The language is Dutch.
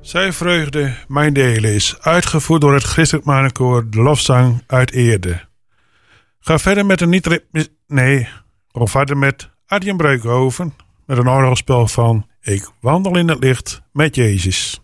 Zij vreugde, mijn deel is, uitgevoerd door het Christelijk Mannenkoor De Lofzang uit Eerde. Ga verder met met Adrien Breukhoven met een orgelspel van Ik wandel in het licht met Jezus.